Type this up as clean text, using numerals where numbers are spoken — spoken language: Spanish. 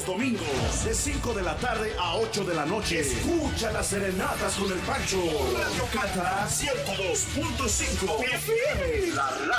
domingos, de 5 de la tarde a 8 de la noche. Escucha las serenatas con el Pancho. Radio Cata 102.5 FM.